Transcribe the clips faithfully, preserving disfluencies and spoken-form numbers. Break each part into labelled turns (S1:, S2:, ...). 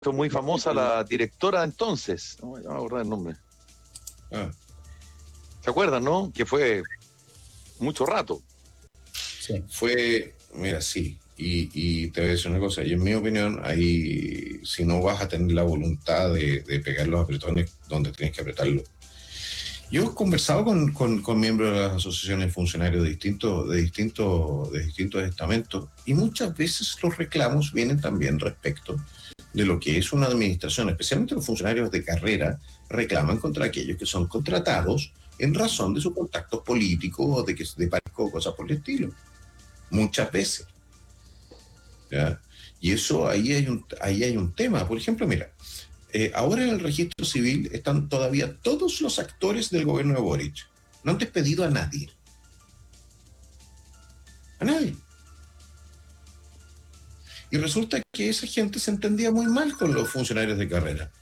S1: fue muy famosa la directora entonces, no me acuerdo el nombre. Ah. ¿Se acuerdan, no? Que fue mucho rato.
S2: Sí. Fue, mira, sí, y, y te voy a decir una cosa, y en mi opinión, ahí, si no vas a tener la voluntad de, de pegar los apretones donde tienes que apretarlo. Yo he conversado con, con, con miembros de las asociaciones de funcionarios de distintos, de, distintos, de distintos estamentos, y muchas veces los reclamos vienen también respecto de lo que es una administración, especialmente los funcionarios de carrera, reclaman contra aquellos que son contratados en razón de su contacto político o de que se parezca o cosas por el estilo. Muchas veces. ¿Ya? Y eso, ahí hay un, ahí hay un tema. Por ejemplo, mira, eh, ahora en el registro civil están todavía todos los actores del gobierno de Boric. No han despedido a nadie. A nadie. Y resulta que esa gente se entendía muy mal con los funcionarios de carrera.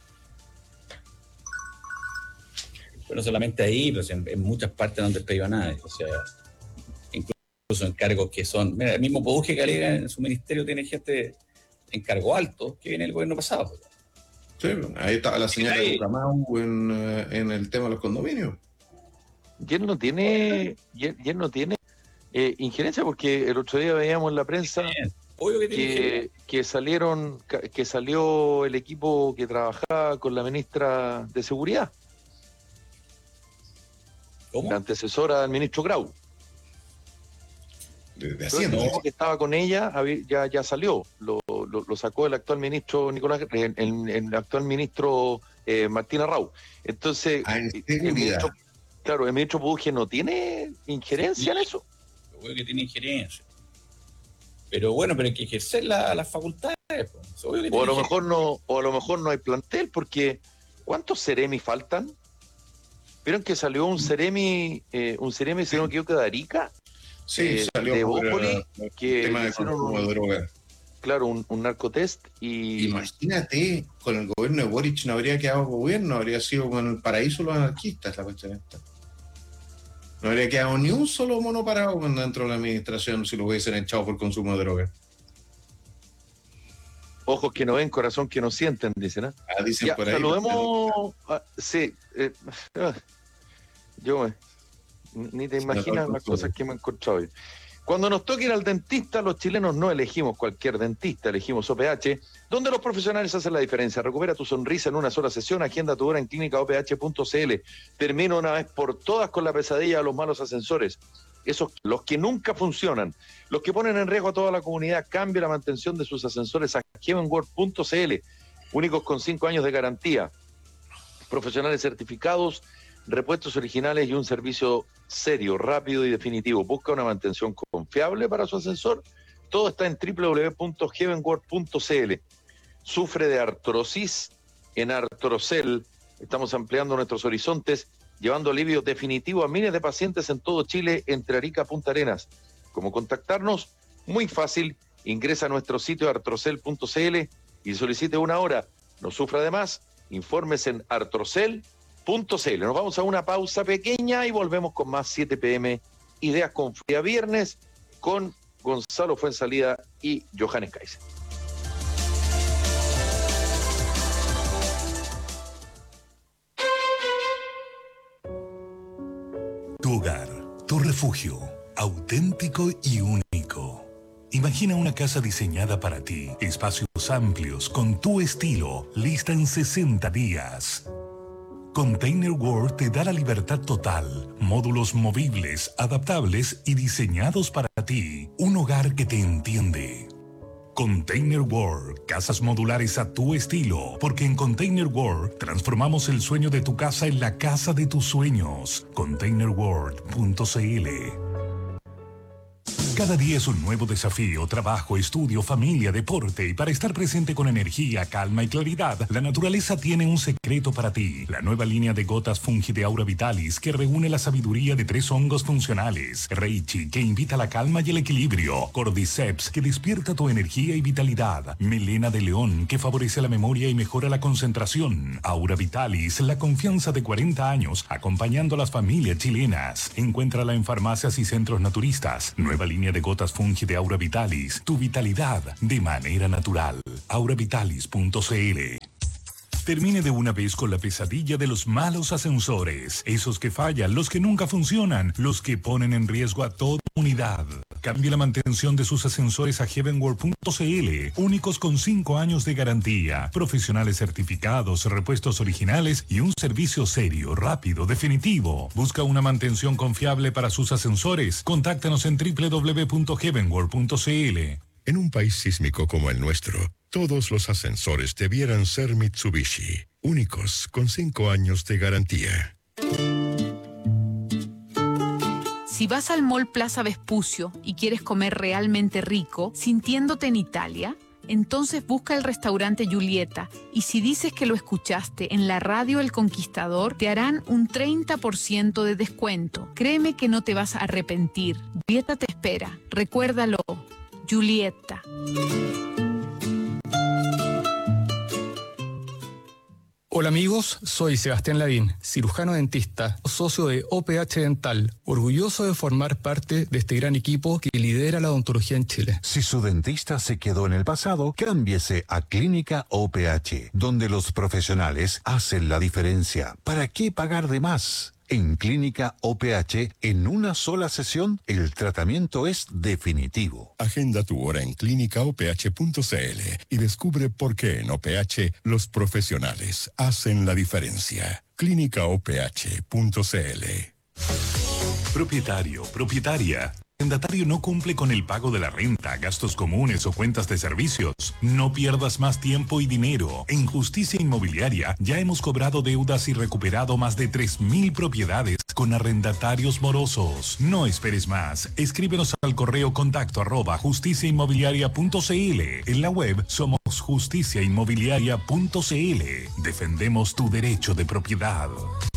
S3: Pero no solamente ahí, pues en, en muchas partes no han despedido a nadie. O sea, incluso en cargos que son... Mira, el mismo Poduje que alega en su ministerio tiene gente en cargo alto que viene el gobierno pasado.
S2: Sí, ahí está la señora de Bucamau en, en el tema de los condominios.
S1: Y él no tiene, y él, y él no tiene eh, injerencia, porque el otro día veíamos en la prensa que, que, que salieron, que salió el equipo que trabajaba con la ministra de Seguridad.
S3: ¿Cómo?
S1: La antecesora del ministro Grau.
S2: De, de Hacienda.
S1: El equipo que estaba con ella ya, ya salió, lo, lo, lo sacó el actual ministro Nicolás, el, el, el actual ministro eh, Martín Arrau. Entonces,
S2: ah, ¿en
S1: el ministro, claro, el ministro Poduje no tiene injerencia sí, en eso.
S3: Yo creo que tiene injerencia. Pero bueno, pero hay que ejercer las la facultades. Pues.
S1: O a lo mejor no, o a lo mejor no hay plantel, porque ¿cuántos Ceremi faltan? ¿Vieron que salió un Ceremi, eh, un Ceremi, si no me equivoco, de Arica?
S2: Sí,
S1: eh,
S2: salió
S1: de
S2: por
S1: Bópoli,
S2: el
S1: que
S2: tema de consumo de droga.
S1: Claro, un, un narcotest y...
S2: Imagínate, con el gobierno de Boric no habría quedado gobierno, habría sido con el paraíso los anarquistas la cuestión esta. No habría quedado ni un solo mono parado dentro de la administración si lo hubiesen echado por consumo de droga.
S1: Ojos que no ven, corazón que no sienten, dicen, ¿eh?
S2: Ah, dicen
S1: ya,
S2: por ahí.
S1: Saludemos... Ah, sí, eh, yo me... Ni te imaginas no, las cosas que me he encontrado hoy. Cuando nos toque ir al dentista, los chilenos no elegimos cualquier dentista, elegimos O P H, donde los profesionales hacen la diferencia. Recupera tu sonrisa en una sola sesión, agenda tu hora en clínica o p h punto c l. Termina una vez por todas con la pesadilla de los malos ascensores. Esos, los que nunca funcionan, los que ponen en riesgo a toda la comunidad. Cambie la mantención de sus ascensores a heavenworld punto c l. Únicos con cinco años de garantía. Profesionales certificados, repuestos originales y un servicio serio, rápido y definitivo. Busca una mantención confiable para su ascensor. Todo está en doble u doble u doble u punto heavenworld punto c l. Sufre de artrosis en Artrocel. Estamos ampliando nuestros horizontes, llevando alivio definitivo a miles de pacientes en todo Chile, entre Arica y Punta Arenas. ¿Cómo contactarnos? Muy fácil. Ingresa a nuestro sitio artrocel punto c l y solicite una hora. No sufra de más. Informes en artrocel punto c l. Nos vamos a una pausa pequeña y volvemos con más siete pe eme Ideas con Día Viernes con Gonzalo Fuenzalida y Johannes Kaiser.
S4: Tu hogar, tu refugio, auténtico y único. Imagina una casa diseñada para ti, espacios amplios, con tu estilo, lista en sesenta días. Container World te da la libertad total, módulos movibles, adaptables y diseñados para ti. Un hogar que te entiende. Container World, casas modulares a tu estilo, porque en Container World transformamos el sueño de tu casa en la casa de tus sueños. container world punto c l. Cada día es un nuevo desafío, trabajo, estudio, familia, deporte, y para estar presente con energía, calma y claridad, la naturaleza tiene un secreto para ti. La nueva línea de gotas Fungi de Aura Vitalis, que reúne la sabiduría de tres hongos funcionales. Reichi, que invita a la calma y el equilibrio. Cordyceps, que despierta tu energía y vitalidad. Melena de león, que favorece la memoria y mejora la concentración. Aura Vitalis, la confianza de cuarenta años, acompañando a las familias chilenas. Encuéntrala en farmacias y centros naturistas. Nueva línea línea de gotas Fungi de Aura Vitalis, tu vitalidad de manera natural. aura vitalis punto c l. Termine de una vez con la pesadilla de los malos ascensores, esos que fallan, los que nunca funcionan, los que ponen en riesgo a toda unidad. Cambie la mantención de sus ascensores a heavenworld punto c l, únicos con cinco años de garantía, profesionales certificados, repuestos originales y un servicio serio, rápido, definitivo. Busca una mantención confiable para sus ascensores. Contáctanos en doble u doble u doble u punto heavenworld punto c l.
S5: En un país sísmico como el nuestro, todos los ascensores debieran ser Mitsubishi, únicos con cinco años de garantía.
S6: Si vas al Mall Plaza Vespucio y quieres comer realmente rico, sintiéndote en Italia, entonces busca el restaurante Giulietta y si dices que lo escuchaste en la radio El Conquistador, te harán un treinta por ciento de descuento. Créeme que no te vas a arrepentir. Giulietta te espera. Recuérdalo. Giulietta.
S7: Hola amigos, soy Sebastián Lavín, cirujano dentista, socio de O P H Dental, orgulloso de formar parte de este gran equipo que lidera la odontología en Chile.
S8: Si su dentista se quedó en el pasado, cámbiese a Clínica O P H, donde los profesionales hacen la diferencia. ¿Para qué pagar de más? En Clínica O P H, en una sola sesión, el tratamiento es definitivo.
S5: Agenda tu hora en clínica o p h punto c l y descubre por qué en O P H los profesionales hacen la diferencia. clínica o p h punto c l.
S4: Propietario, propietaria. El arrendatario no cumple con el pago de la renta, gastos comunes o cuentas de servicios. No pierdas más tiempo y dinero. En Justicia Inmobiliaria ya hemos cobrado deudas y recuperado más de tres mil propiedades con arrendatarios morosos. No esperes más. Escríbenos al correo contacto arroba justicia inmobiliaria punto c l. En la web somos justicia inmobiliaria punto c l. Defendemos tu derecho de propiedad.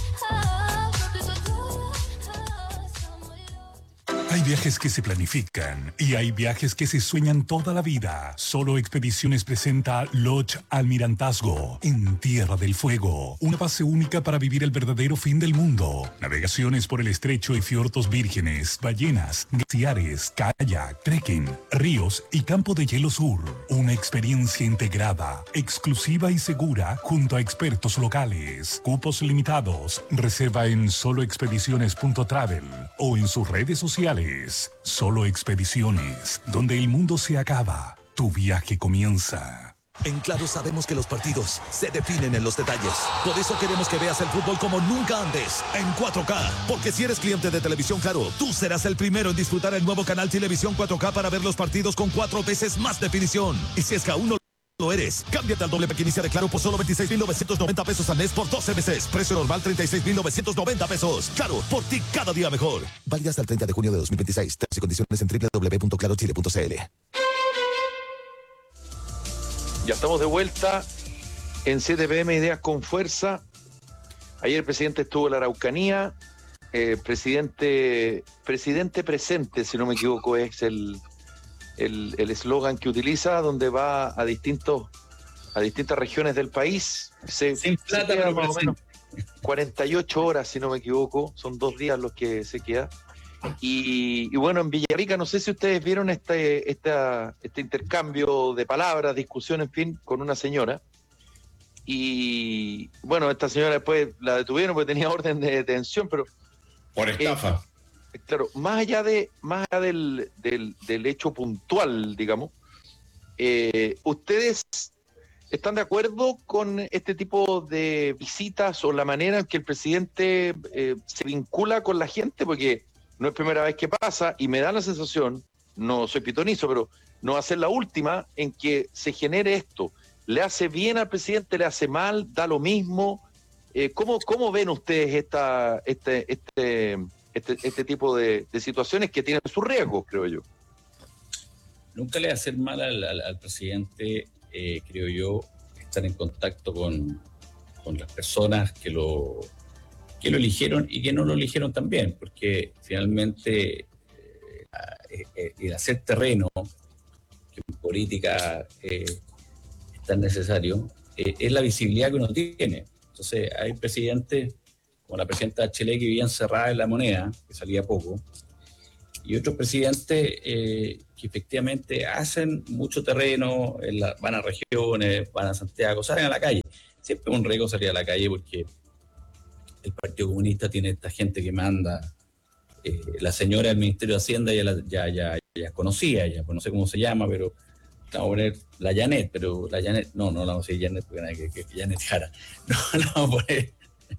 S4: Hay viajes que se planifican y hay viajes que se sueñan toda la vida. Solo Expediciones presenta Lodge Almirantazgo en Tierra del Fuego. Una base única para vivir el verdadero fin del mundo. Navegaciones por el estrecho y fiordos vírgenes, ballenas, glaciares, kayak, trekking, ríos y campo de hielo sur. Una experiencia integrada, exclusiva y segura junto a expertos locales. Cupos limitados. Reserva en solo expediciones punto travel o en sus redes sociales. Solo Expediciones, donde el mundo se acaba, tu viaje comienza.
S9: En Claro sabemos que los partidos se definen en los detalles. Por eso queremos que veas el fútbol como nunca antes, en cuatro K. Porque si eres cliente de Televisión Claro, tú serás el primero en disfrutar el nuevo canal Televisión cuatro K para ver los partidos con cuatro veces más definición. Y si es que aún no lo eres, cámbiate al doble pack inicia de Claro por solo veintiséis mil novecientos noventa pesos al mes por doce meses. Precio normal treinta y seis mil novecientos noventa pesos. Claro, por ti cada día mejor. Válida hasta el treinta de junio de dos mil veintiséis. Términos y condiciones en doble u doble u doble u punto claro chile punto c l.
S1: Ya estamos de vuelta en siete p m Ideas con Fuerza. Ayer el presidente estuvo en la Araucanía. Eh, presidente, presidente presente, si no me equivoco, es el el el eslogan que utiliza, donde va a distintos a distintas regiones del país. Se,
S3: Sin plata,
S1: se queda
S3: pero
S1: más o menos
S3: presente.
S1: cuarenta y ocho horas, si no me equivoco, son dos días los que se queda. Y, y bueno, en Villarrica, no sé si ustedes vieron este, esta, este intercambio de palabras, discusión, en fin, con una señora. Y bueno, esta señora después la detuvieron porque tenía orden de detención, pero...
S2: Por estafa.
S1: Eh, claro, más allá, de, más allá del, del, del hecho puntual, digamos, eh, ¿ustedes están de acuerdo con este tipo de visitas o la manera en que el presidente eh, se vincula con la gente? Porque no es primera vez que pasa y me da la sensación, no soy pitonizo, pero no va a ser la última en que se genere esto. ¿Le hace bien al presidente? ¿Le hace mal? ¿Da lo mismo? Eh, ¿cómo, ¿Cómo ven ustedes esta, este, este, este, este tipo de, de situaciones que tienen sus riesgos, creo yo?
S3: Nunca le va a hacer mal al, al, al presidente, eh, creo yo, estar en contacto con, con las personas que lo, que lo eligieron y que no lo eligieron también, porque finalmente eh, eh, el hacer terreno, que en política eh, es tan necesario, eh, es la visibilidad que uno tiene. Entonces hay presidentes, como la presidenta Bachelet, que vivía encerrada en La Moneda, que salía poco, y otros presidentes eh, que efectivamente hacen mucho terreno, en la, van a regiones, van a Santiago, salen a la calle. Siempre es un riesgo salir a la calle porque el Partido Comunista tiene esta gente que manda. Eh, la señora del Ministerio de Hacienda ya, la, ya, ya, ya conocía, ya pues no sé cómo se llama, pero vamos a poner la Janet, pero la Janet, no, no la vamos a decir Janet, porque nada, que, que Janet Jara. No, la vamos a poner,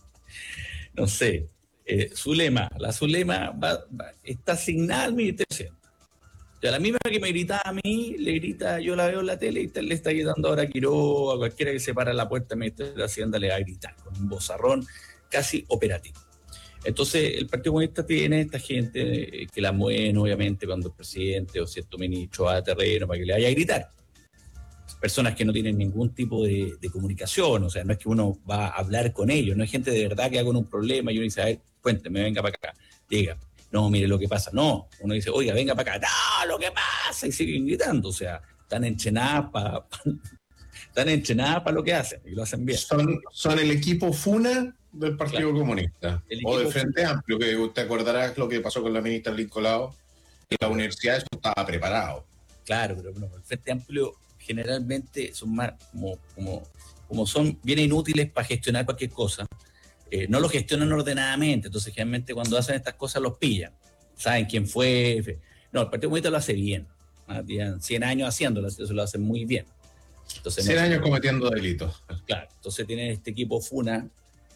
S3: no sé. Eh, Zulema, la Zulema va, va, está asignada al Ministerio de Hacienda. O sea, la misma que me gritaba a mí, le grita, yo la veo en la tele y le está gritando ahora a Quiroga, a cualquiera que se para la puerta del Ministerio de Hacienda le va a gritar con un vozarrón casi operativo. Entonces, el Partido Comunista tiene esta gente que la mueven, obviamente, cuando el presidente o cierto ministro va a terreno para que le vaya a gritar. Personas que no tienen ningún tipo de, de comunicación, o sea, no es que uno va a hablar con ellos, no hay gente de verdad que haga un problema y uno dice, a ver, cuénteme, venga para acá, diga, no, mire lo que pasa, no, uno dice, oiga, venga para acá, no, lo que pasa, y siguen gritando, o sea, están entrenadas para pa, están entrenadas para lo que hacen, y lo hacen bien.
S2: Son, son el equipo FUNA del Partido claro. Comunista, o del Frente FUNA. Amplio, que usted acordará lo que pasó con la ministra Lincolao, que la universidad eso estaba preparado.
S3: Claro, pero bueno, el Frente Amplio generalmente son más, como, como, como son bien inútiles para gestionar cualquier cosa, eh, no lo gestionan ordenadamente, entonces generalmente cuando hacen estas cosas los pillan, saben quién fue, no, el Partido Comunista lo hace bien, ¿no? Tienen cien años haciéndolo, eso lo hacen muy bien. Entonces,
S2: cien
S3: no,
S2: años cometiendo delitos.
S3: Claro, entonces tienen este equipo FUNA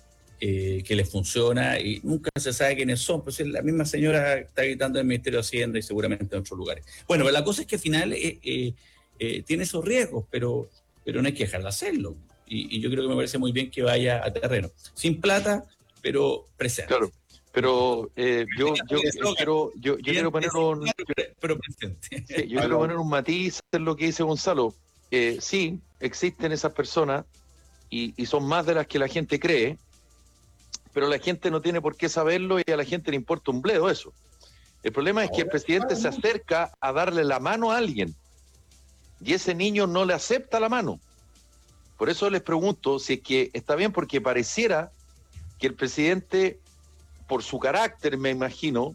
S3: eh, que les funciona y nunca se sabe quiénes son, pues la misma señora está gritando en el Ministerio de Hacienda y seguramente en otros lugares. Bueno, pero la cosa es que al final eh, eh, Eh, tiene esos riesgos, pero, pero no hay que dejar de hacerlo. Y, y yo creo que me parece muy bien que vaya a terreno. Sin plata, pero presente.
S1: Claro, pero eh, yo, yo, yo, quiero, yo, yo quiero poner un...
S3: Pero presente.
S1: Sí, yo quiero poner un matiz en lo que dice Gonzalo. Eh, sí, existen esas personas y, y son más de las que la gente cree, pero la gente no tiene por qué saberlo y a la gente le importa un bledo eso. El problema es que el presidente se acerca a darle la mano a alguien. Y ese niño no le acepta la mano. Por eso les pregunto si es que está bien, porque pareciera que el presidente, por su carácter, me imagino,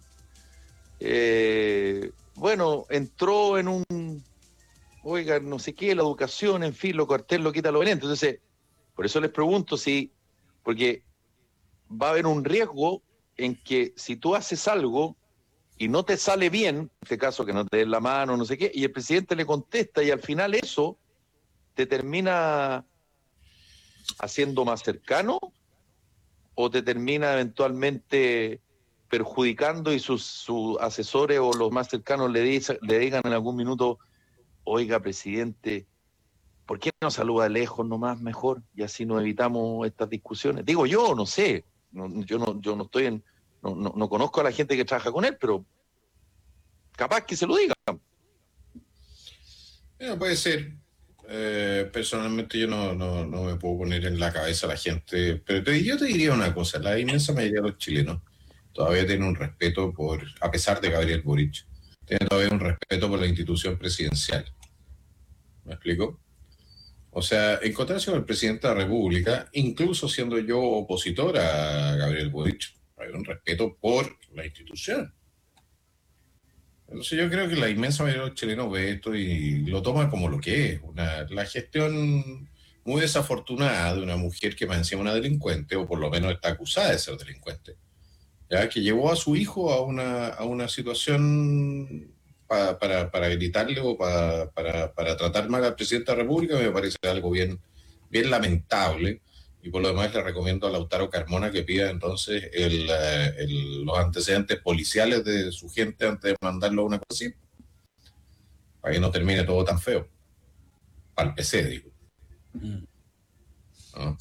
S1: eh, bueno, entró en un, oiga, no sé qué, la educación, en fin, lo cortés, lo quita, lo valiente. Entonces, por eso les pregunto si, porque va a haber un riesgo en que si tú haces algo y no te sale bien, en este caso que no te den la mano, no sé qué, y el presidente le contesta y al final eso te termina haciendo más cercano o te termina eventualmente perjudicando y sus, sus asesores o los más cercanos le, dice, le digan en algún minuto, oiga, presidente, ¿por qué no saluda de lejos nomás mejor? Y así nos evitamos estas discusiones. Digo yo, no sé, no, yo, no, yo no estoy en... No, no, no conozco a la gente que trabaja con él, pero capaz que se lo digan.
S2: Bueno, puede ser. Eh, personalmente yo no, no, no me puedo poner en la cabeza a la gente, pero te, yo te diría una cosa, la inmensa mayoría de los chilenos todavía tienen un respeto por, a pesar de Gabriel Boric, tienen todavía un respeto por la institución presidencial. ¿Me explico? O sea, encontrarse con el presidente de la República, incluso siendo yo opositor a Gabriel Boric, hay un respeto por la institución. Entonces yo creo que la inmensa mayoría de los chilenos ve esto y lo toma como lo que es, una, la gestión muy desafortunada de una mujer que más encima es una delincuente, o por lo menos está acusada de ser delincuente, ¿ya? Que llevó a su hijo a una, a una situación pa, para, para gritarle o pa, para, para tratar mal al presidente de la República. Me parece algo bien, bien lamentable. Y por lo demás le recomiendo a Lautaro Carmona que pida entonces el, el, los antecedentes policiales de su gente antes de mandarlo a una cosa así, para que no termine todo tan feo. Para el P C, digo. ¿No?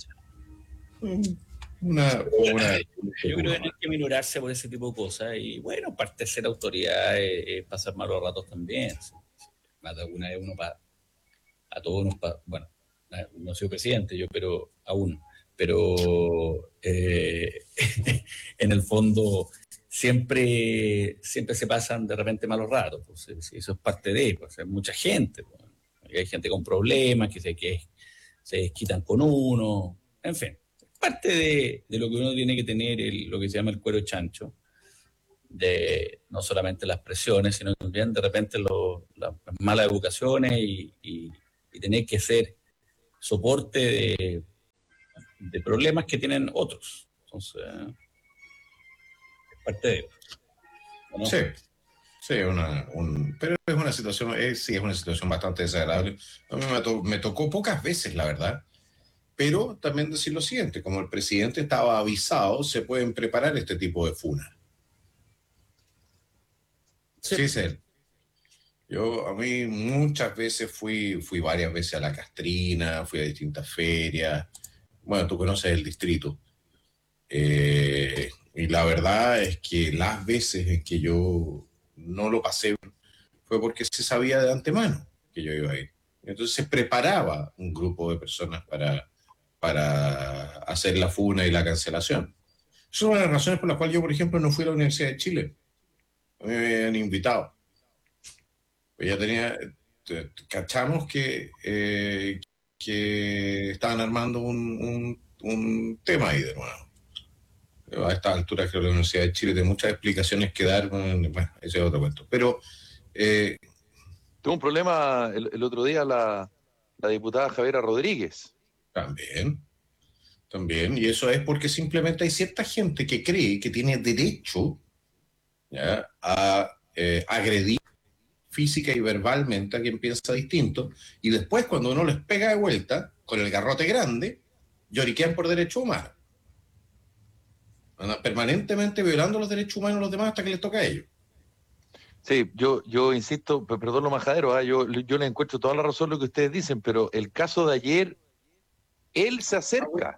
S2: Una, una,
S3: Yo creo que no hay que minorarse por ese tipo de cosas. Y bueno, parte de ser autoridad es, es pasar malos ratos también. Más de alguna vez uno pa, a todos nos pa, bueno, no soy presidente yo, pero aún. Pero eh, en el fondo siempre, siempre se pasan de repente malos ratos, pues, eso es parte de, pues, hay mucha gente, pues, hay gente con problemas, que se, que se desquitan con uno, en fin, parte de, de lo que uno tiene que tener, el, lo que se llama el cuero chancho, de no solamente las presiones, sino también de repente lo, las malas educaciones y, y, y tener que ser soporte de, de problemas que tienen otros. Entonces, es parte de ello, ¿no?
S2: Sí, sí, una, un, pero es una situación, es, sí, es una situación bastante desagradable. A mí me, to, me tocó pocas veces, la verdad, pero también decir lo siguiente, como el presidente estaba avisado, se pueden preparar este tipo de funas. Sí, sí, sí. Yo, a mí muchas veces fui, fui varias veces a la Castrina, fui a distintas ferias. Bueno, tú conoces el distrito. Eh, y la verdad es que las veces en que yo no lo pasé fue porque se sabía de antemano que yo iba a ir. Entonces se preparaba un grupo de personas para, para hacer la funa y la cancelación. Esa es una de las razones por las cuales yo, por ejemplo, no fui a la Universidad de Chile. A mí me habían invitado. Pues ya tenía, cachamos que, eh, que estaban armando un, un, un tema ahí de nuevo. A esta altura creo que la Universidad de Chile tiene muchas explicaciones que dar, bueno, ese es otro cuento. Pero eh,
S1: tuvo un problema el, el otro día la, la diputada Javiera Rodríguez.
S2: También, también, y eso es porque simplemente hay cierta gente que cree que tiene derecho, ¿ya?, a eh, agredir física y verbalmente a quien piensa distinto, y después cuando uno les pega de vuelta, con el garrote grande, lloriquean por derechos humanos. Andan permanentemente violando los derechos humanos de los demás hasta que les toca a ellos.
S1: Sí, yo, yo insisto, perdón lo majadero, ¿eh? yo, yo le encuentro toda la razón lo que ustedes dicen, pero el caso de ayer, él se acerca.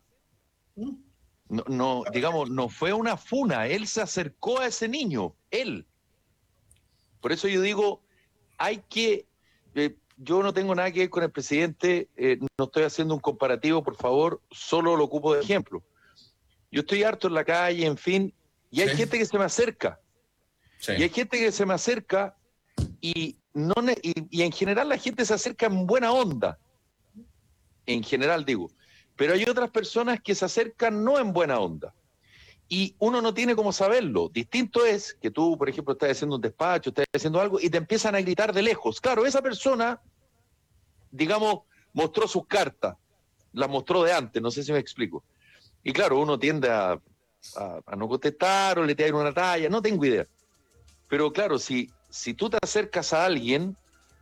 S1: No, no, digamos, no fue una funa, él se acercó a ese niño, él. Por eso yo digo, hay que, eh, yo no tengo nada que ver con el presidente, eh, no estoy haciendo un comparativo, por favor, solo lo ocupo de ejemplo. Yo estoy harto en la calle, en fin, y hay sí. gente que se me acerca. Sí. Y hay gente que se me acerca y, no y, y en general la gente se acerca en buena onda. En general digo. Pero hay otras personas que se acercan no en buena onda. Y uno no tiene cómo saberlo. Distinto es que tú, por ejemplo, estás haciendo un despacho, estás haciendo algo y te empiezan a gritar de lejos. Claro, esa persona, digamos, mostró sus cartas. Las mostró de antes, no sé si me explico. Y claro, uno tiende a, a, a no contestar o le tiran una talla, no tengo idea. Pero claro, si, si tú te acercas a alguien,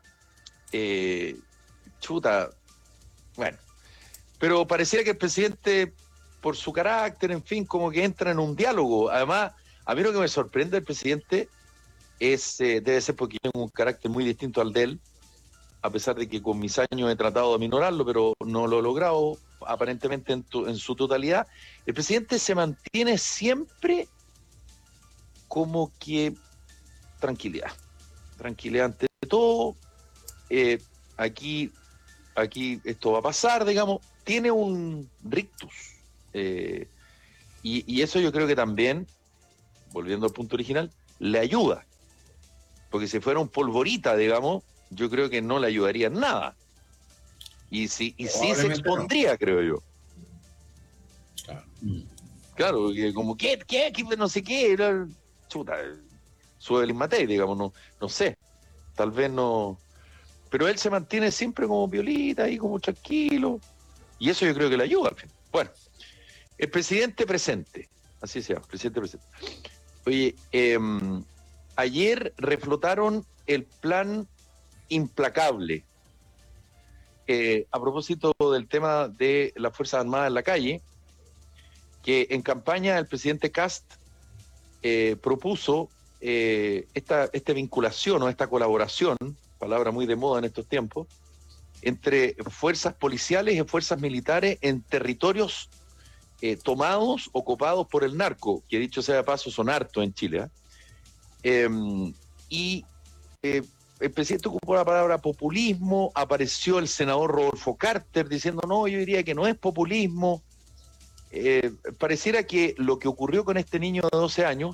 S1: eh, chuta, bueno. Pero pareciera que el presidente, por su carácter, en fin, como que entra en un diálogo. Además, a mí lo que me sorprende del presidente es, eh, debe ser porque tiene un carácter muy distinto al de él, a pesar de que con mis años he tratado de minorarlo, pero no lo he logrado aparentemente en, tu, en su totalidad. El presidente se mantiene siempre como que tranquilidad, tranquilidad ante todo. Eh, aquí, aquí esto va a pasar, digamos. Tiene un rictus. Eh, y, y eso yo creo que también, volviendo al punto original, le ayuda. Porque si fuera un polvorita, digamos, yo creo que no le ayudaría en nada. Y sí, y sí se expondría, no. creo yo. Claro, claro que como, ¿qué? ¿Qué? ¿Qué? No sé qué. Chuta, sube el Matei, digamos, no, no sé. Tal vez no. Pero él se mantiene siempre como violita y como tranquilo. Y eso yo creo que le ayuda. Bueno, el presidente presente, así se llama, presidente presente. Oye, eh, ayer reflotaron el plan implacable. Eh, a propósito del tema de las Fuerzas Armadas en la calle, que en campaña el presidente Kast eh, propuso eh, esta, esta vinculación o esta colaboración, palabra muy de moda en estos tiempos, entre fuerzas policiales y fuerzas militares en territorios eh, tomados, ocupados por el narco, que dicho sea de paso son hartos en Chile. ¿eh? Eh, y eh, el presidente ocupó la palabra populismo, apareció el senador Rodolfo Carter diciendo no, yo diría que no es populismo. Eh, pareciera que lo que ocurrió con este niño de doce años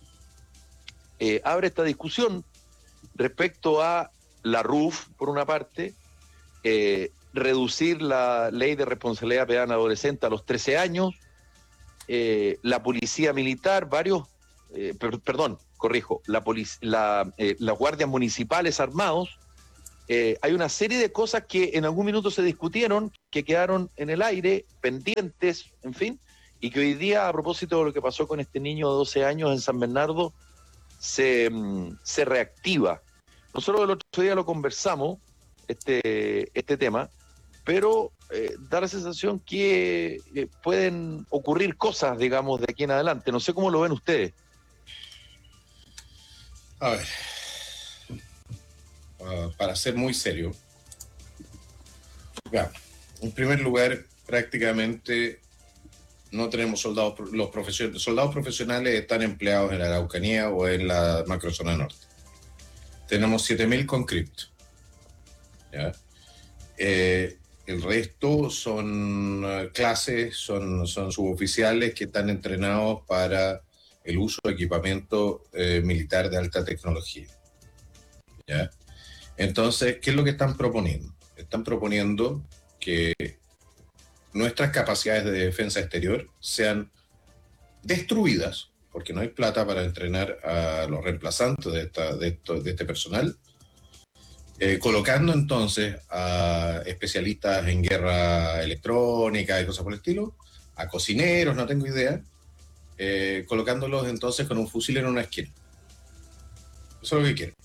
S1: eh, abre esta discusión respecto a la R U F, por una parte, Eh, reducir la ley de responsabilidad penal adolescente a los trece años, eh, la policía militar, varios, eh, per, perdón, corrijo, la polic- la, eh, las guardias municipales armados, eh, hay una serie de cosas que en algún minuto se discutieron, que quedaron en el aire, pendientes, en fin, y que hoy día, a propósito de lo que pasó con este niño de doce años en San Bernardo, se, se reactiva. Nosotros el otro día lo conversamos, este, este tema, pero eh, da la sensación que eh, pueden ocurrir cosas, digamos, de aquí en adelante. No sé cómo lo ven ustedes.
S2: A ver, uh, para ser muy serio, ya, en primer lugar, prácticamente no tenemos soldados, los profesionales, soldados profesionales están empleados en la Araucanía o en la macrozona norte. Tenemos siete mil con cripto. ¿Ya? Eh, el resto son uh, clases, son, son suboficiales que están entrenados para el uso de equipamiento eh, militar de alta tecnología. ¿Ya? Entonces, ¿qué es lo que están proponiendo? Están proponiendo que nuestras capacidades de defensa exterior sean destruidas, porque no hay plata para entrenar a los reemplazantes de, esta, de, esto, de este personal, eh, colocando entonces a especialistas en guerra electrónica y cosas por el estilo, a cocineros, no tengo idea, eh, colocándolos entonces con un fusil en una esquina. Eso es lo que quieren.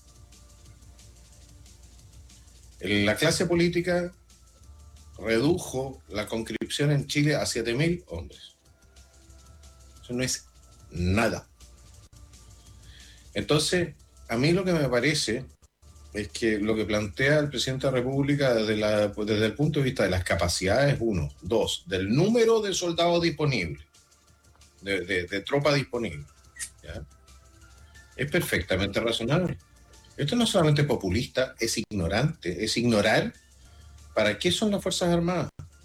S2: La clase política redujo la conscripción en Chile a siete mil hombres. Eso no es nada. Entonces, a mí lo que me parece es que lo que plantea el presidente de la República desde, la, desde el punto de vista de las capacidades, uno, dos, del número de soldados disponibles, de, de, de tropa disponible, ¿ya? Es perfectamente razonable. Esto no es solamente populista, es ignorante, es ignorar para qué son las Fuerzas Armadas.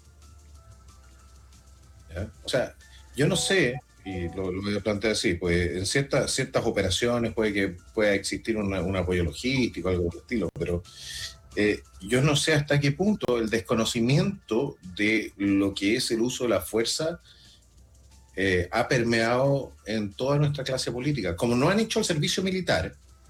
S2: ¿Ya? O sea, yo no sé, y lo, lo voy a plantear así, pues en ciertas, ciertas operaciones puede que pueda existir una, un apoyo logístico, algo del estilo, pero eh, yo no sé hasta qué punto el desconocimiento de lo que es el uso de la fuerza eh, ha permeado en toda nuestra clase política. Como no han hecho el servicio militar,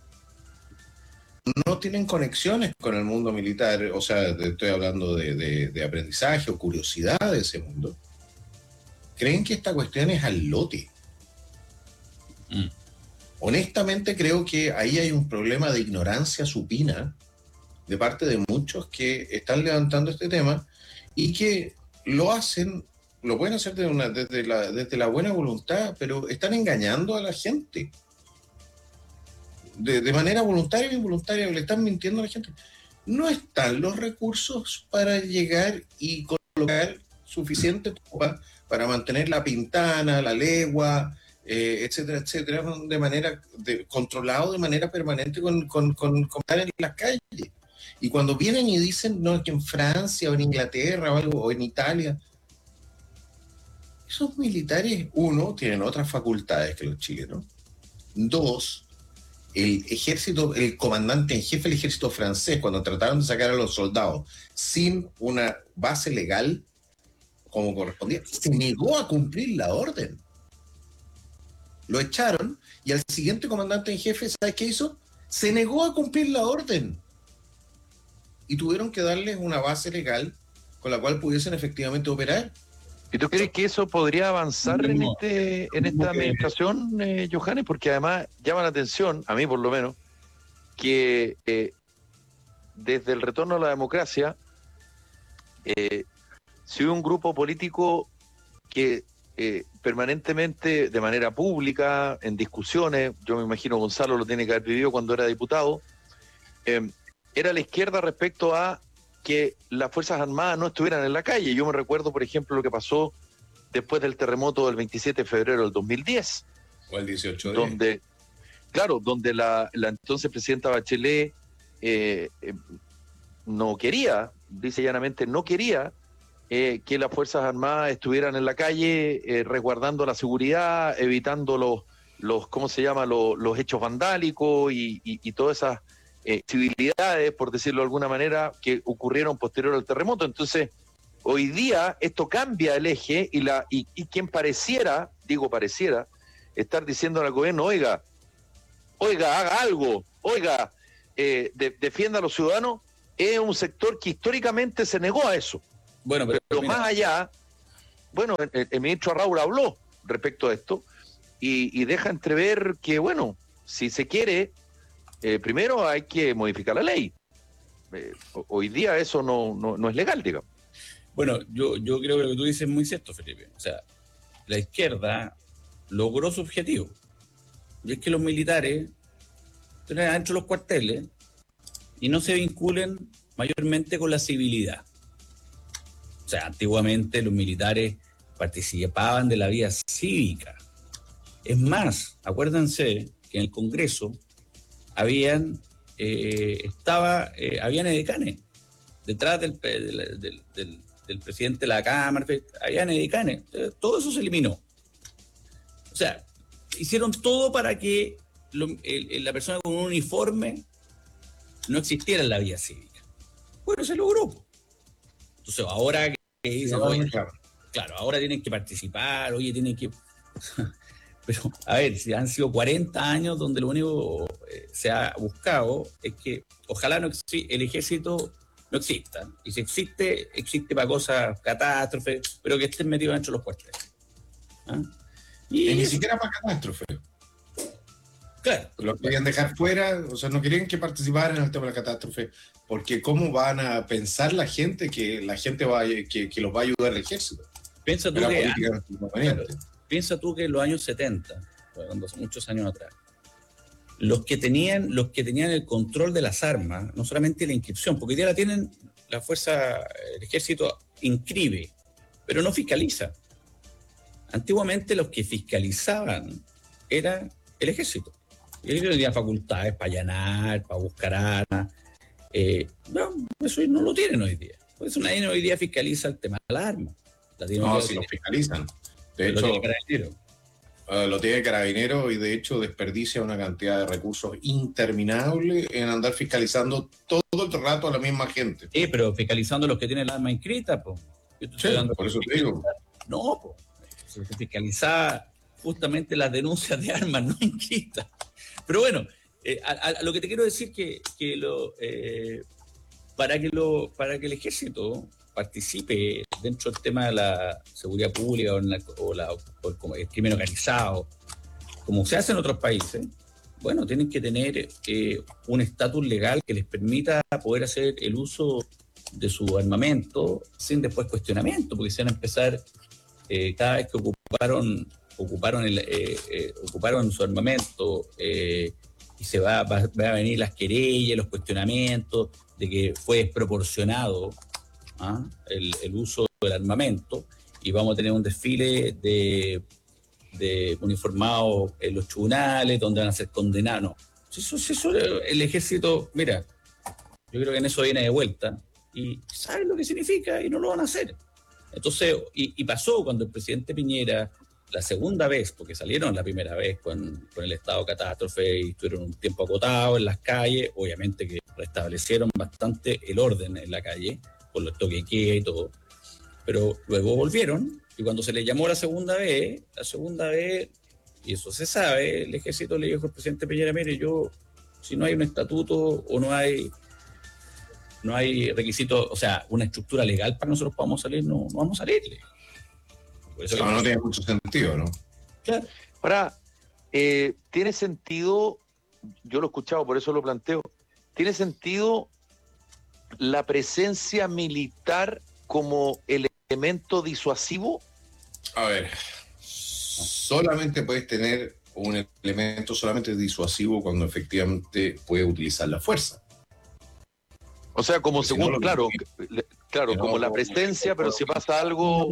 S2: no tienen conexiones con el mundo militar, o sea, estoy hablando de, de, de aprendizaje o curiosidad de ese mundo, creen que esta cuestión es al lote. Mm. Honestamente creo que ahí hay un problema de ignorancia supina de parte de muchos que están levantando este tema y que lo hacen, lo pueden hacer desde, una, desde, la, desde la buena voluntad, pero están engañando a la gente. De, de manera voluntaria o involuntaria, le están mintiendo a la gente. No están los recursos para llegar y colocar suficiente tropa para mantener la Pintana, la Legua, eh, etcétera, etcétera, de manera de, controlado de manera permanente con, con, con, con en las calles. Y cuando vienen y dicen, no, que en Francia o en Inglaterra o algo, o en Italia, esos militares, uno, tienen otras facultades que los chilenos. Dos, el ejército, el comandante en jefe del ejército francés, cuando trataron de sacar a los soldados sin una base legal como correspondía, se negó a cumplir la orden. Lo echaron y al siguiente comandante en jefe, ¿sabes qué hizo? Se negó a cumplir la orden. Y tuvieron que darles una base legal con la cual pudiesen efectivamente operar.
S1: ¿Y tú crees que eso podría avanzar no, en este en esta administración, eh, Johannes? Porque además llama la atención, a mí por lo menos, que eh, desde el retorno a la democracia, eh, si hubo un grupo político que eh, permanentemente, de manera pública, en discusiones, yo me imagino Gonzalo lo tiene que haber vivido cuando era diputado, eh, era la izquierda respecto a que las Fuerzas Armadas no estuvieran en la calle. Yo me recuerdo, por ejemplo, lo que pasó después del terremoto del veintisiete de febrero del dos mil diez.
S2: O el dieciocho de
S1: donde, claro, donde la, la entonces presidenta Bachelet eh, eh, no quería, dice llanamente, no quería eh, que las Fuerzas Armadas estuvieran en la calle eh, resguardando la seguridad, evitando los, los ¿cómo se llama?, los, los hechos vandálicos y, y, y todas esas Eh, civilidades, por decirlo de alguna manera, que ocurrieron posterior al terremoto. Entonces, hoy día esto cambia el eje y, la, y, y quien pareciera, digo pareciera, estar diciendo al gobierno, oiga, oiga, haga algo, oiga, eh, de, defienda a los ciudadanos, es un sector que históricamente se negó a eso.
S3: Bueno, pero,
S1: pero
S3: mira,
S1: más allá, bueno, el, el ministro Arraura habló respecto a esto y, y deja entrever que, bueno, si se quiere, eh, primero hay que modificar la ley. Eh, hoy día eso no, no, no es legal, digamos.
S3: Bueno, yo, yo creo que lo que tú dices es muy cierto, Felipe. O sea, la izquierda logró su objetivo. Y es que los militares estén adentro de los cuarteles y no se vinculen mayormente con la civilidad. O sea, antiguamente los militares participaban de la vida cívica. Es más, acuérdense que en el Congreso habían, eh, estaba, eh, habían edecanes. Detrás del, del, del, del, del presidente de la Cámara, habían edecanes. Todo eso se eliminó. O sea, hicieron todo para que lo, el, la persona con un uniforme no existiera en la vida cívica. Bueno, se logró. Entonces, ahora que dicen, oye, claro. claro, ahora tienen que participar, oye, tienen que... Pero, a ver, si han sido cuarenta años donde lo único eh, se ha buscado es que ojalá no exi- el ejército no exista. Y si existe, existe para cosas, catástrofes, pero que estén metidos dentro de los cuarteles. ¿Ah?
S2: Y, y ni siquiera para catástrofes.
S3: Claro.
S2: Lo querían dejar fuera, o sea, no querían que participaran en el tema de la catástrofe, porque ¿cómo van a pensar la gente que la gente va a, que, que los va a ayudar el ejército?
S3: Piensa tú, que, claro, piensa tú que en los años setenta, cuando hace muchos años atrás, los que tenían, los que tenían el control de las armas, no solamente la inscripción, porque hoy día la tienen la fuerza, el ejército inscribe, pero no fiscaliza. Antiguamente los que fiscalizaban era el ejército. Y ellos tenían facultades para allanar, para buscar armas. Eh, no, eso no lo tienen hoy día. Por eso nadie hoy día fiscaliza el tema de las armas.
S2: No, si lo fiscalizan. De hecho, lo tiene Carabinero. Uh, lo tiene Carabinero y de hecho desperdicia una cantidad de recursos interminable en andar fiscalizando todo el rato a la misma gente.
S3: Sí, pero fiscalizando los que tienen el arma inscrita, pues.
S2: Sí, por eso te digo.
S3: No, pues. Fiscalizar justamente las denuncias de armas no inscritas. Pero bueno, eh, a, a lo que te quiero decir que, que lo, eh, para que lo para que el ejército participe dentro del tema de la seguridad pública o, la, o, la, o el, el crimen organizado, como se hace en otros países, bueno, tienen que tener eh, un estatus legal que les permita poder hacer el uso de su armamento sin después cuestionamiento, porque se van a empezar eh, cada vez que ocuparon ocuparon el, eh, eh, ocuparon su armamento eh, y se va, va, va a venir las querellas, los cuestionamientos de que fue desproporcionado ¿ah? el, el uso del armamento y vamos a tener un desfile de, de uniformados en los tribunales donde van a ser condenados. No. Eso, eso, el ejército, mira, yo creo que en eso viene de vuelta y saben lo que significa y no lo van a hacer. Entonces, y, y pasó cuando el presidente Piñera la segunda vez, porque salieron la primera vez con, con el estado de catástrofe y estuvieron un tiempo acotado en las calles, obviamente que restablecieron bastante el orden en la calle, con los toques de queda y todo, pero luego volvieron, y cuando se les llamó la segunda vez, la segunda vez, y eso se sabe, el ejército le dijo al presidente Piñera, mire, yo, si no hay un estatuto o no hay no hay requisitos, o sea, una estructura legal para que nosotros podamos salir, no, no vamos a salirle.
S2: Eso no, no tiene mucho sentido, ¿no?
S1: Claro. Ahora, eh, ¿tiene sentido, yo lo he escuchado, por eso lo planteo, ¿tiene sentido la presencia militar como elemento disuasivo?
S2: A ver, solamente puedes tener un elemento solamente disuasivo cuando efectivamente puedes utilizar la fuerza.
S1: O sea, como
S2: si
S1: según,
S2: no,
S1: claro,
S2: que,
S1: claro,
S2: que
S1: como
S2: no,
S1: la presencia, pero si pasa algo...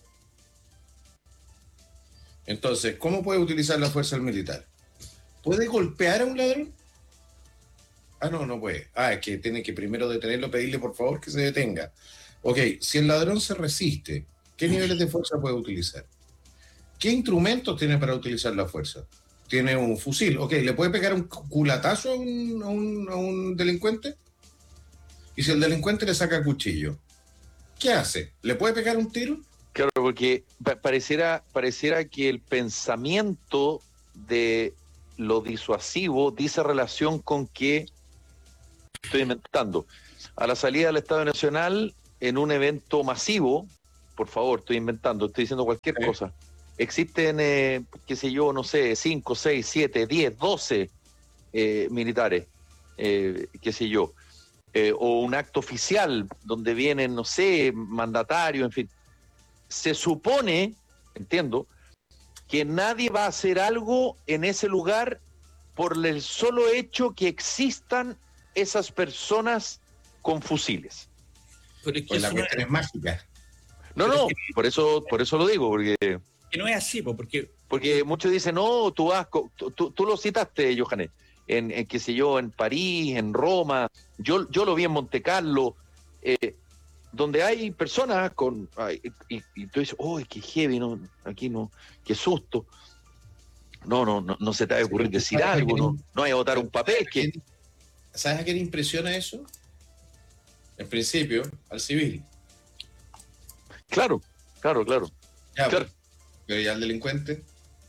S2: Entonces, ¿cómo puede utilizar la fuerza el militar? ¿Puede golpear a un ladrón? Ah, no, no puede. Ah, es que tiene que primero detenerlo, pedirle por favor que se detenga. Ok, si el ladrón se resiste, ¿qué niveles de fuerza puede utilizar? ¿Qué instrumentos tiene para utilizar la fuerza? ¿Tiene un fusil? Ok, ¿le puede pegar un culatazo a un, a un, a un delincuente? Y si el delincuente le saca cuchillo, ¿qué hace? ¿Le puede pegar un tiro?
S1: Claro, porque pa- pareciera, pareciera que el pensamiento de lo disuasivo dice relación con que, estoy inventando, a la salida del Estadio Nacional en un evento masivo, por favor, estoy inventando, estoy diciendo cualquier sí. cosa, existen, eh, qué sé yo, no sé, cinco, seis, siete, diez, doce eh, militares, eh, qué sé yo, eh, o un acto oficial donde vienen, no sé, mandatarios, en fin. Se supone, entiendo, que nadie va a hacer algo en ese lugar por el solo hecho que existan esas personas con fusiles.
S3: Pero es que
S2: pues la
S3: no
S2: cuestión
S3: es,
S2: es mágica.
S1: No, no, que, por eso, por eso lo digo, porque
S3: que no es así, porque
S1: porque muchos dicen, no, tú vas, tú, tú, tú lo citaste, Johannes, en, en qué sé yo, en París, en Roma, yo, yo lo vi en Monte Carlo, eh, donde hay personas con, ay, y, y tú dices, oh, qué heavy, no, aquí no, qué susto. No, no, no, no se te va a ocurrir decir algo, no, no hay a botar un papel. que
S2: ¿Sabes a qué le impresiona eso? En principio, al civil.
S1: Claro, claro, claro.
S2: Ya,
S1: claro.
S2: Pero ya al delincuente.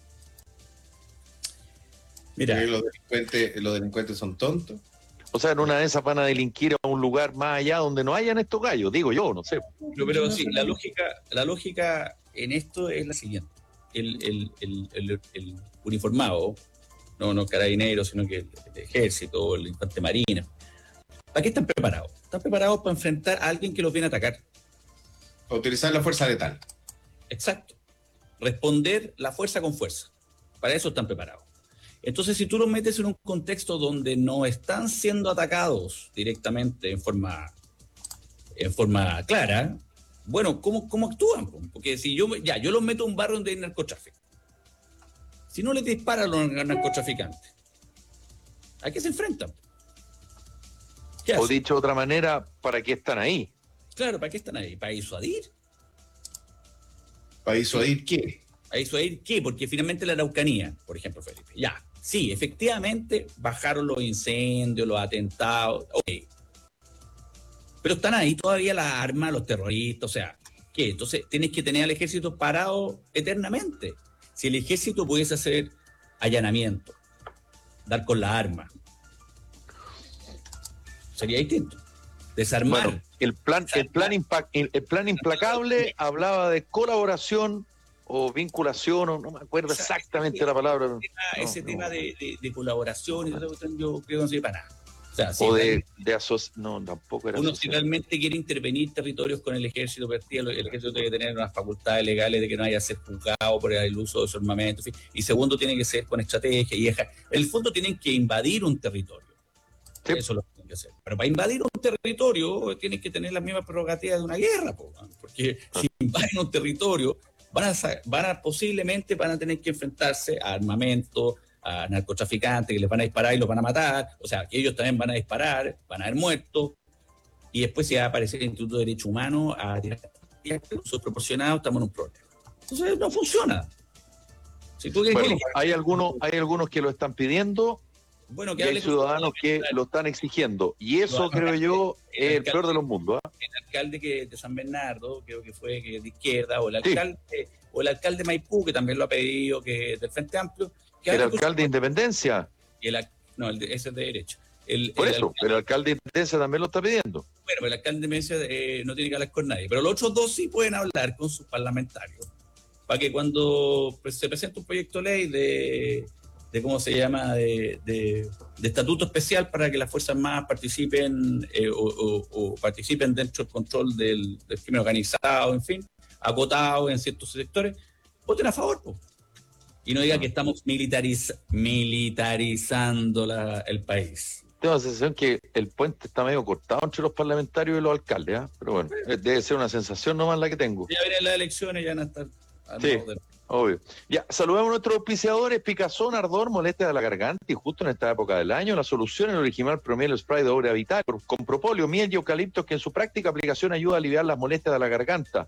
S3: Mira,
S2: los delincuentes, los delincuentes son tontos.
S1: O sea, en una de esas van a delinquir a un lugar más allá donde no hayan estos gallos, digo yo, no sé.
S3: Pero, pero sí, la lógica, la lógica en esto es la siguiente. El, el, el, el, el uniformado, no, no carabineros, sino que el, el ejército, el infante marina, ¿para qué están preparados? Están preparados para enfrentar a alguien que los viene a atacar.
S2: Para utilizar la fuerza letal.
S3: Exacto. Responder la fuerza con fuerza. Para eso están preparados. Entonces, si tú los metes en un contexto donde no están siendo atacados directamente en forma, en forma clara, bueno, ¿cómo, cómo actúan? Porque si yo, ya, yo los meto a un barrio donde hay narcotráfico. Si no les disparan a los narcotraficantes, ¿a qué se enfrentan?
S1: ¿Qué o dicho de otra manera, ¿para qué están ahí?
S3: Claro, ¿para qué están ahí? ¿Para disuadir?
S2: ¿Para disuadir qué?
S3: ¿Para disuadir qué? Porque finalmente la Araucanía, por ejemplo, Felipe, ya, sí, efectivamente bajaron los incendios, los atentados, ok. Pero están ahí todavía las armas, los terroristas, o sea, ¿qué? Entonces tienes que tener al ejército parado eternamente. Si el ejército pudiese hacer allanamiento, dar con la arma, sería distinto. Desarmar.
S1: Bueno, el plan, el plan, impact, el plan implacable hablaba de colaboración o vinculación, o no me acuerdo exactamente ese, la palabra.
S3: Ese tema, no, ese no. tema de, de, de colaboración, y todo, yo creo que no sirve para nada. O, sea, si
S1: o de, de asociación, no, tampoco era
S3: uno asociación. Si realmente quiere intervenir territorios con el ejército, el ejército debe tener unas facultades legales de que no haya que ser juzgado por el uso de su armamento, en fin. Y segundo, tiene que ser con estrategia y en el fondo tienen que invadir un territorio. Sí. Eso lo tienen que hacer. Pero para invadir un territorio tienen que tener las mismas prerrogativas de una guerra, porque ah. si invaden un territorio van a, van a posiblemente van a tener que enfrentarse a armamento, a narcotraficantes que les van a disparar y los van a matar, o sea, que ellos también van a disparar, van a haber muertos, y después si va a aparecer el Instituto de Derechos Humanos a tirar usos proporcionados, estamos en un problema. Entonces no funciona. Si tú
S1: bueno, hay algunos, hay algunos que lo están pidiendo, bueno, que y hay ciudadanos que lo están exigiendo, y eso no, creo yo es el, el peor de los mundos. ¿eh?
S3: El alcalde que de San Bernardo, creo que fue que de izquierda, o el alcalde, sí. o el alcalde de Maipú, que también lo ha pedido, que del Frente Amplio. Que
S1: el alcalde de Independencia.
S3: Y el, no, el de, ese es de derecha. El,
S1: Por
S3: el
S1: eso,
S3: alcalde,
S1: pero el alcalde de Independencia también lo está pidiendo.
S3: Bueno, pero el alcalde de Independencia eh, no tiene que hablar con nadie, pero los otros dos sí pueden hablar con sus parlamentarios, para que cuando se presente un proyecto de ley de, de ¿cómo se llama?, de, de, de estatuto especial para que las Fuerzas Armadas participen eh, o, o, o participen dentro del control del, del crimen organizado, en fin, acotado en ciertos sectores, voten a favor, pues. Y no diga que estamos militariz militarizando la, el país.
S1: Tengo la sensación que el puente está medio cortado entre los parlamentarios y los alcaldes, ¿eh? Pero bueno, debe ser una sensación nomás la que tengo.
S3: Ya vienen las elecciones, ya van a estar...
S1: Sí, de... obvio. Ya, saludamos a nuestros auspiciadores: picazón, ardor, molestia de la garganta, y justo en esta época del año, la solución en el original Promiel Spray de Obra Vital, con propóleo, miel y eucaliptos, que en su práctica aplicación ayuda a aliviar las molestias de la garganta.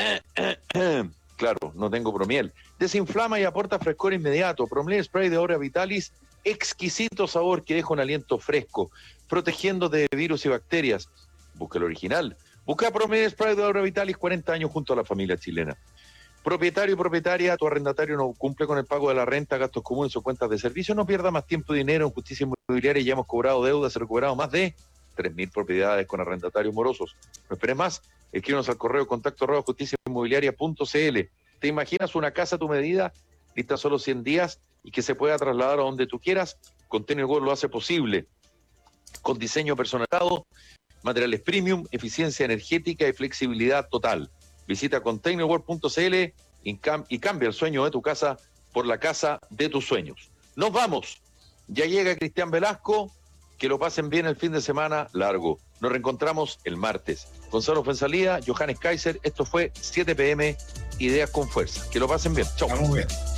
S1: Claro, no tengo Promiel. Desinflama y aporta frescor inmediato. Promiel Spray de Obra Vitalis, exquisito sabor que deja un aliento fresco, protegiendo de virus y bacterias. Busca el original. Busca Promiel Spray de Obra Vitalis, cuarenta años junto a la familia chilena. Propietario y propietaria, tu arrendatario no cumple con el pago de la renta, gastos comunes o cuentas de servicio, no pierda más tiempo y dinero en Justicia Inmobiliaria. Ya hemos cobrado deudas, he recuperado más de tres mil propiedades con arrendatarios morosos. No esperes más, escríbenos al correo contacto arroba justicia inmobiliaria punto cl. ¿Te imaginas una casa a tu medida, lista solo cien días y que se pueda trasladar a donde tú quieras? Container World lo hace posible, con diseño personalizado, materiales premium, eficiencia energética y flexibilidad total. Visita container world punto cl y, cam- y cambia el sueño de tu casa por la casa de tus sueños. Nos vamos. Ya llega Cristian Velasco. Que lo pasen bien el fin de semana largo. Nos reencontramos el martes. Gonzalo Fuenzalía, Johannes Kaiser. Esto fue siete p m Ideas con Fuerza. Que lo pasen bien. Chau.
S2: Vamos bien.